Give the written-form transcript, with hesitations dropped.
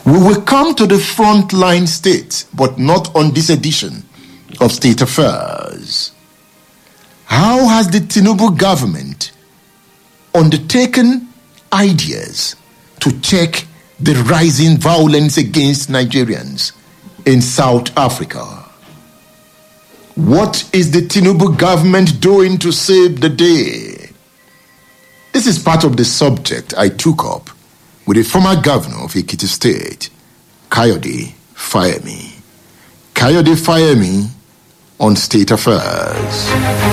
We will come to the frontline states, but not on this edition of State Affairs. How has the Tinubu government undertaken ideas to check the rising violence against Nigerians in South Africa? What is the Tinubu government doing to save the day? This is part of the subject I took up with the former governor of Ekiti State, Kayode Fayemi. Kayode Fayemi on State Affairs.